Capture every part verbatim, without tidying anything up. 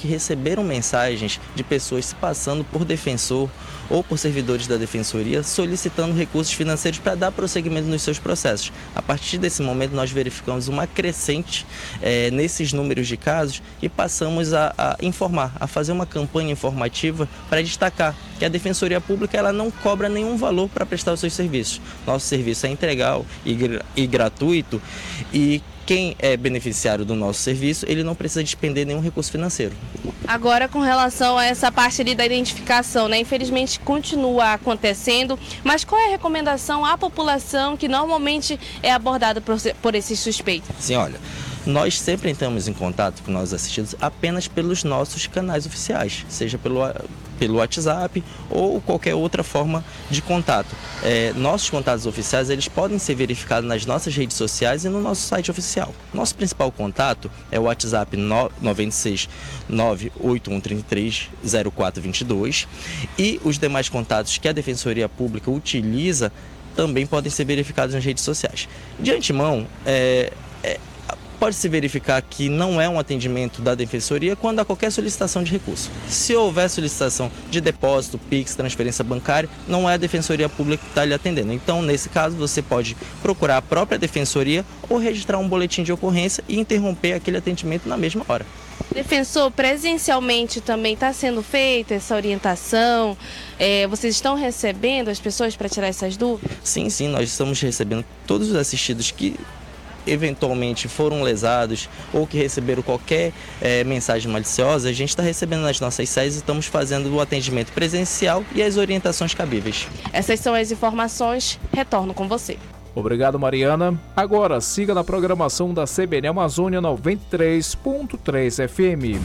que receberam mensagens de pessoas se passando por defensor ou por servidores da Defensoria solicitando recursos financeiros para dar prosseguimento nos seus processos. A partir desse momento, nós verificamos uma crescente é, nesses números de casos e passamos a, a informar, a fazer uma campanha informativa para destacar que a Defensoria Pública ela não cobra nenhum valor para prestar os seus serviços. Nosso serviço é integral e, e gratuito e quem é beneficiário do nosso serviço, ele não precisa despender nenhum recurso financeiro. Agora, com relação a essa parte ali da identificação, né? Infelizmente continua acontecendo, mas qual é a recomendação à população que normalmente é abordada por, por esses suspeitos? Sim, olha, nós sempre entramos em contato com nossos assistidos apenas pelos nossos canais oficiais, seja pelo, pelo WhatsApp ou qualquer outra forma de contato. É, nossos contatos oficiais eles podem ser verificados nas nossas redes sociais e no nosso site oficial. Nosso principal contato é o WhatsApp nove seis nove oito um três três zero quatro dois dois e os demais contatos que a Defensoria Pública utiliza também podem ser verificados nas redes sociais. De antemão, é, é, pode-se verificar que não é um atendimento da Defensoria quando há qualquer solicitação de recurso. Se houver solicitação de depósito, Pix, transferência bancária, não é a Defensoria Pública que está lhe atendendo. Então, nesse caso, você pode procurar a própria Defensoria ou registrar um boletim de ocorrência e interromper aquele atendimento na mesma hora. Defensor, presencialmente também está sendo feita essa orientação? É, vocês estão recebendo as pessoas para tirar essas dúvidas? Sim, sim, nós estamos recebendo todos os assistidos que eventualmente foram lesados ou que receberam qualquer é, mensagem maliciosa. A gente está recebendo nas nossas sedes e estamos fazendo o atendimento presencial e as orientações cabíveis. Essas são as informações. Retorno com você. Obrigado, Mariana. Agora siga na programação da C B N Amazônia noventa e três ponto três F M.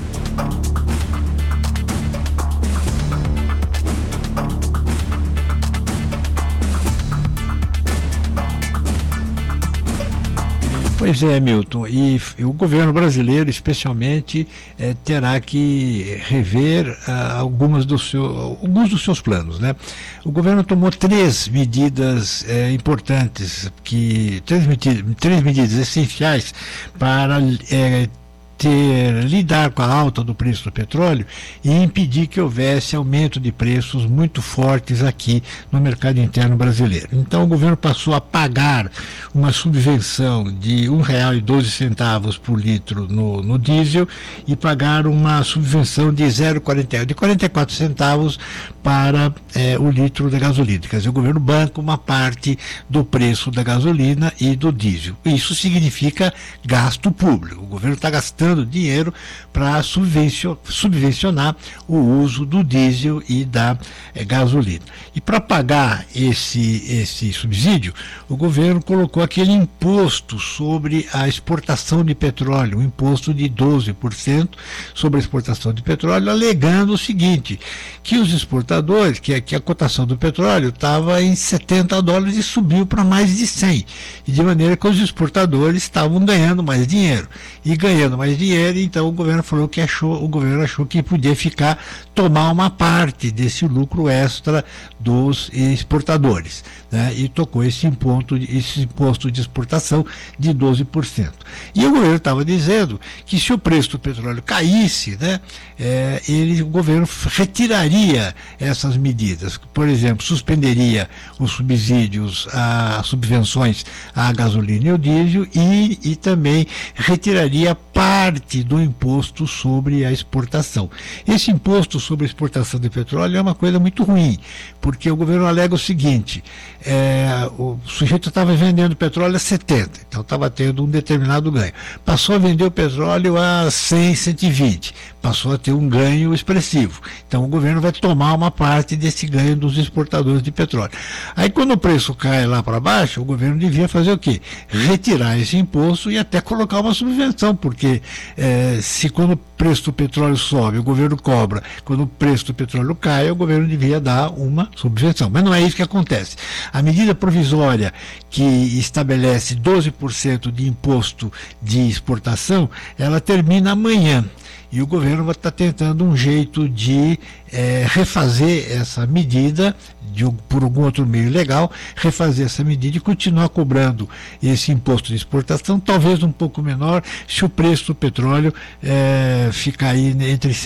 Pois é, Milton, e, e o governo brasileiro, especialmente, eh, terá que rever ah, algumas do seu, alguns dos seus planos, né? O governo tomou três medidas eh, importantes, que, três, três medidas essenciais para eh, ter, lidar com a alta do preço do petróleo e impedir que houvesse aumento de preços muito fortes aqui no mercado interno brasileiro. Então o governo passou a pagar uma subvenção de um real e doze centavos por litro no, no diesel e pagar uma subvenção de zero vírgula quarenta, de quarenta e quatro centavos para eh, o litro da gasolina. Quer dizer, o governo banca uma parte do preço da gasolina e do diesel. Isso significa gasto público. O governo está gastando dinheiro para subvencionar o uso do diesel e da eh, gasolina. E para pagar esse, esse subsídio, o governo colocou aquele imposto sobre a exportação de petróleo, um imposto de doze por cento sobre a exportação de petróleo, alegando o seguinte, que os exportadores, que, que a cotação do petróleo estava em setenta dólares e subiu para mais de cem, e de maneira que os exportadores estavam ganhando mais dinheiro, e ganhando mais dinheiro, então o governo falou que achou, o governo achou que podia ficar, tomar uma parte desse lucro extra dos exportadores, né, e tocou esse imposto, esse imposto de exportação de doze por cento. E o governo estava dizendo que se o preço do petróleo caísse, né, é, ele, o governo retiraria essas medidas, por exemplo, suspenderia os subsídios, as subvenções à gasolina e ao diesel e, e também retiraria parte do imposto sobre a exportação. Esse imposto sobre a exportação de petróleo é uma coisa muito ruim, porque o governo alega o seguinte, é, o sujeito estava vendendo petróleo a setenta, então estava tendo um determinado ganho. Passou a vender o petróleo a cem, cento e vinte, passou a ter um ganho expressivo. Então o governo vai tomar uma parte desse ganho dos exportadores de petróleo. Aí quando o preço cai lá para baixo, o governo devia fazer o quê? Retirar esse imposto e até colocar uma subvenção, porque é, se quando o preço do petróleo sobe, o governo cobra, quando o preço do petróleo cai, o governo devia dar uma subvenção. Mas não é isso que acontece. A medida provisória que estabelece doze por cento de imposto de exportação, ela termina amanhã. E o governo está tentando um jeito de é, refazer essa medida, de, por algum outro meio legal, refazer essa medida e continuar cobrando esse imposto de exportação, talvez um pouco menor, se o preço do petróleo é, ficar aí entre